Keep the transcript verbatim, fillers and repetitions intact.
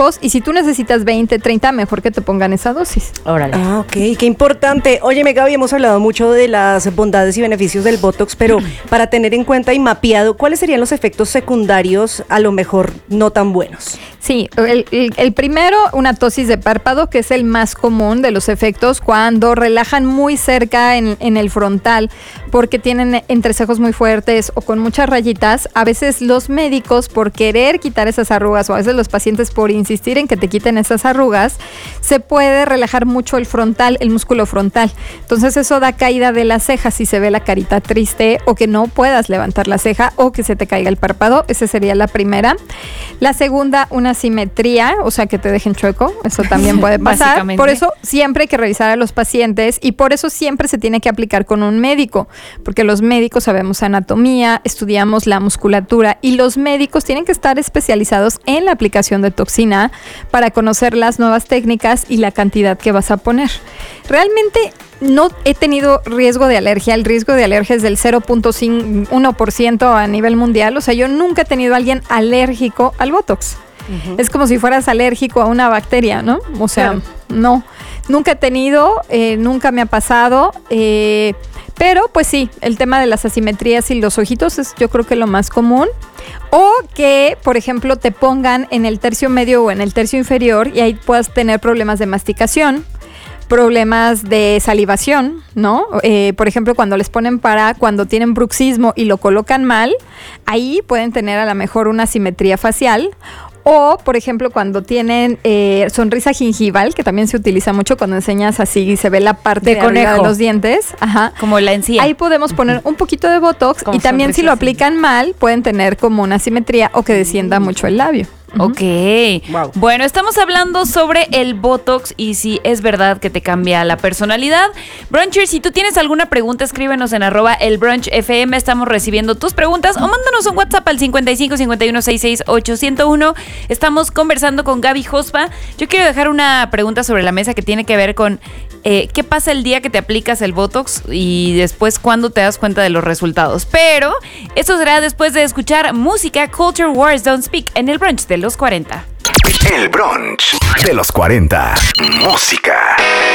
tiempos y si tú necesitas veinte, treinta, mejor que te pongan esa dosis. Órale. Ah, ok, qué importante. Óyeme, Gaby, hemos hablado mucho de las bondades y beneficios del Botox, pero para tener en cuenta y mapeado, ¿cuáles serían los efectos secundarios a lo mejor no tan buenos? Sí, el, el, el primero, una ptosis de párpado, que es el más común de los efectos cuando relajan muy cerca en, en el frontal, porque tienen entrecejos muy fuertes o con muchas rayitas. A veces los médicos, por querer quitar esas arrugas, o a veces los pacientes por insistir en que te quiten esas arrugas, se puede relajar mucho el frontal, el músculo frontal. Entonces eso da caída de las cejas si se ve la carita triste o que no puedas levantar la ceja o que se te caiga el párpado. Esa sería la primera. La segunda, una simetría, o sea, que te dejen chueco. Eso también puede pasar. Por eso siempre hay que revisar a los pacientes y por eso siempre se tiene que aplicar con un médico, porque los médicos sabemos anatomía, estudiamos la musculatura y los médicos tienen que estar especializados en la aplicación de toxina para conocer las nuevas técnicas y la cantidad que vas a poner. Realmente no he tenido riesgo de alergia. El riesgo de alergia es del cero punto uno por ciento a nivel mundial. O sea, yo nunca he tenido a alguien alérgico al Botox. Uh-huh. Es como si fueras alérgico a una bacteria, ¿no? O sea, claro. no. Nunca he tenido, eh, nunca me ha pasado. Eh, pero, pues sí, el tema de las asimetrías y los ojitos es yo creo que lo más común. O que, por ejemplo, te pongan en el tercio medio o en el tercio inferior y ahí puedas tener problemas de masticación, problemas de salivación, ¿no? Eh, por ejemplo, cuando les ponen para, cuando tienen bruxismo y lo colocan mal, ahí pueden tener a lo mejor una asimetría facial. O, por ejemplo, cuando tienen eh, sonrisa gingival, que también se utiliza mucho cuando enseñas así y se ve la parte de, de arriba de los dientes. Ajá. Como la encía. Ahí podemos poner un poquito de Botox como y también si lo aplican mal, pueden tener como una asimetría o que descienda mm. mucho el labio. Ok. Wow. Bueno, estamos hablando sobre el Botox y si es verdad que te cambia la personalidad. Bruncher, si tú tienes alguna pregunta, escríbenos en arroba el brunch F M. Estamos recibiendo tus preguntas o mándanos un WhatsApp al cincuenta y cinco, cincuenta y uno, sesenta y seis, ochocientos uno. Estamos conversando con Gaby Josba. Yo quiero dejar una pregunta sobre la mesa que tiene que ver con eh, qué pasa el día que te aplicas el Botox y después cuándo te das cuenta de los resultados. Pero eso será después de escuchar música. Culture Wars Don't Speak en el brunch de los cuarenta. El brunch de los cuarenta. Música.